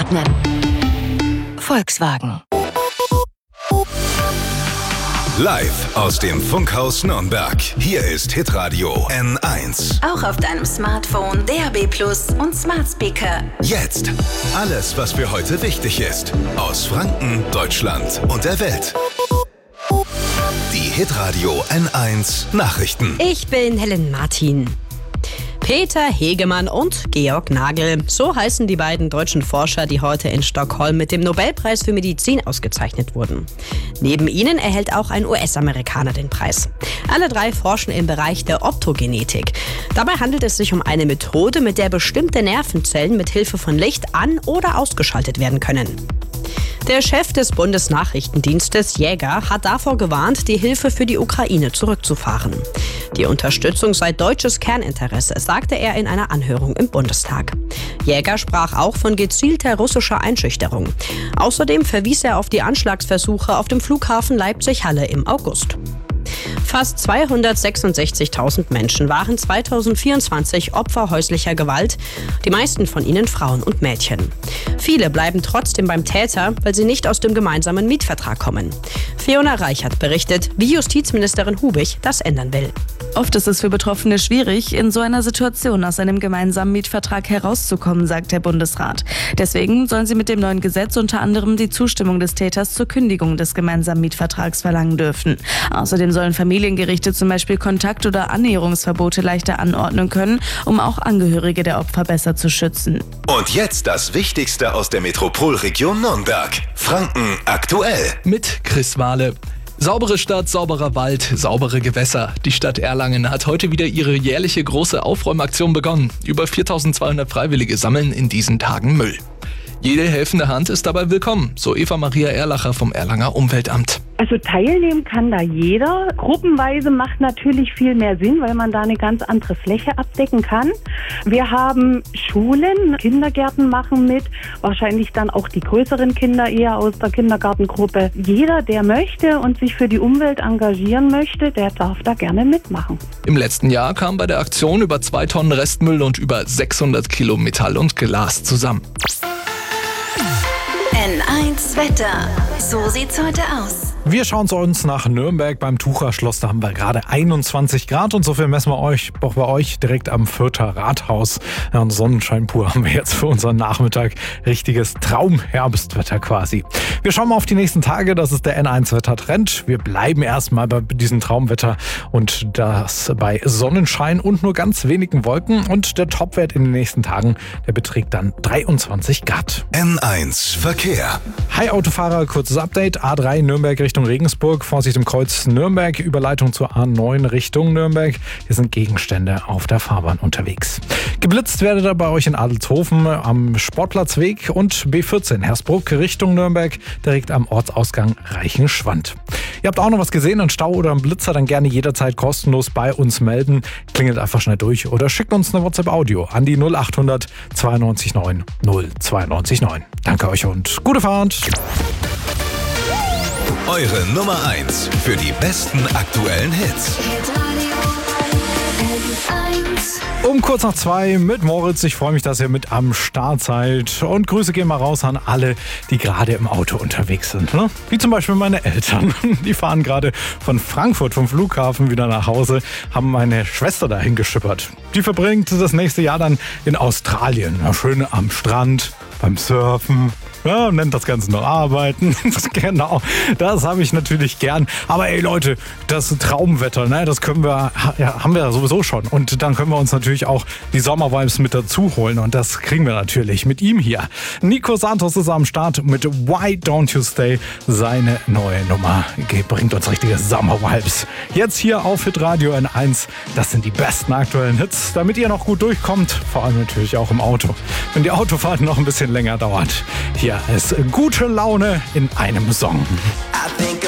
einordnen. Volkswagen. Live aus dem Funkhaus Nürnberg. Hier ist Hitradio N1. Auch auf deinem Smartphone, DAB+ und Smart Speaker. Jetzt alles, was für heute wichtig ist. Aus Franken, Deutschland und der Welt. Die Hitradio N1 Nachrichten. Ich bin Helen Martin. Peter Hegemann und Georg Nagel, so heißen die beiden deutschen Forscher, die heute in Stockholm mit dem Nobelpreis für Medizin ausgezeichnet wurden. Neben ihnen erhält auch ein US-Amerikaner den Preis. Alle drei forschen im Bereich der Optogenetik. Dabei handelt es sich um eine Methode, mit der bestimmte Nervenzellen mit Hilfe von Licht an- oder ausgeschaltet werden können. Der Chef des Bundesnachrichtendienstes, Jäger, hat davor gewarnt, die Hilfe für die Ukraine zurückzufahren. Die Unterstützung sei deutsches Kerninteresse, sagte er in einer Anhörung im Bundestag. Jäger sprach auch von gezielter russischer Einschüchterung. Außerdem verwies er auf die Anschlagsversuche auf dem Flughafen Leipzig-Halle im August. Fast 266.000 Menschen waren 2024 Opfer häuslicher Gewalt, die meisten von ihnen Frauen und Mädchen. Viele bleiben trotzdem beim Täter, weil sie nicht aus dem gemeinsamen Mietvertrag kommen. Fiona Reichert berichtet, wie Justizministerin Hubig das ändern will. Oft ist es für Betroffene schwierig, in so einer Situation aus einem gemeinsamen Mietvertrag herauszukommen, sagt der Bundesrat. Deswegen sollen sie mit dem neuen Gesetz unter anderem die Zustimmung des Täters zur Kündigung des gemeinsamen Mietvertrags verlangen dürfen. Außerdem sollen Familiengerichte zum Beispiel Kontakt- oder Annäherungsverbote leichter anordnen können, um auch Angehörige der Opfer besser zu schützen. Und jetzt das Wichtigste aus der Metropolregion Nürnberg. Franken aktuell. Mit Chris Wahle. Saubere Stadt, sauberer Wald, saubere Gewässer. Die Stadt Erlangen hat heute wieder ihre jährliche große Aufräumaktion begonnen. Über 4.200 Freiwillige sammeln in diesen Tagen Müll. Jede helfende Hand ist dabei willkommen, so Eva Maria Erlacher vom Erlanger Umweltamt. Also teilnehmen kann da jeder. Gruppenweise macht natürlich viel mehr Sinn, weil man da eine ganz andere Fläche abdecken kann. Wir haben Schulen, Kindergärten machen mit, wahrscheinlich dann auch die größeren Kinder eher aus der Kindergartengruppe. Jeder, der möchte und sich für die Umwelt engagieren möchte, der darf da gerne mitmachen. Im letzten Jahr kam bei der Aktion über 2 Tonnen Restmüll und über 600 Kilo Metall und Glas zusammen. N1 Wetter. So sieht's heute aus. Wir schauen zu uns nach Nürnberg beim Tucherschloss. Da haben wir gerade 21 Grad und so viel messen wir euch, auch bei euch direkt am Fürther Rathaus. Ja, und Sonnenschein pur haben wir jetzt für unseren Nachmittag. Richtiges Traumherbstwetter quasi. Wir schauen mal auf die nächsten Tage. Das ist der N1-Wetter-Trend. Wir bleiben erstmal bei diesem Traumwetter und das bei Sonnenschein und nur ganz wenigen Wolken. Und der Topwert in den nächsten Tagen, der beträgt dann 23 Grad. N1 Verkehr. Hi Autofahrer, kurzes Update. A3 Nürnberg Richtung Regensburg. Vorsicht im Kreuz Nürnberg. Überleitung zur A9 Richtung Nürnberg. Hier sind Gegenstände auf der Fahrbahn unterwegs. Geblitzt werdet ihr bei euch in Adelshofen am Sportplatzweg und B14 Hersbruck Richtung Nürnberg, direkt am Ortsausgang Reichenschwand. Ihr habt auch noch was gesehen, einen Stau oder einen Blitzer, dann gerne jederzeit kostenlos bei uns melden. Klingelt einfach schnell durch oder schickt uns eine WhatsApp-Audio an die 0800 92 9 092 9. Danke euch und gute Fahrt! Eure Nummer 1 für die besten aktuellen Hits. Um kurz nach 2 mit Moritz. Ich freue mich, dass ihr mit am Start seid. Und Grüße gehen mal raus an alle, die gerade im Auto unterwegs sind. Ne? Wie zum Beispiel meine Eltern. Die fahren gerade von Frankfurt, vom Flughafen, wieder nach Hause. Haben meine Schwester dahin geschippert. Die verbringt das nächste Jahr dann in Australien. Ja, schön am Strand, beim Surfen. Ja, nennt das Ganze noch Arbeiten. Genau, das habe ich natürlich gern. Aber ey Leute, das Traumwetter, ne, das können wir, ja, haben wir sowieso schon. Und dann können wir uns natürlich auch die Sommervibes mit dazu holen. Und das kriegen wir natürlich mit ihm hier. Nico Santos ist am Start mit Why Don't You Stay. Seine neue Nummer bringt uns richtige Sommervibes. Jetzt hier auf Hitradio N1. Das sind die besten aktuellen Hits, damit ihr noch gut durchkommt. Vor allem natürlich auch im Auto. Wenn die Autofahrt noch ein bisschen länger dauert. Hier ist gute Laune in einem Song. I think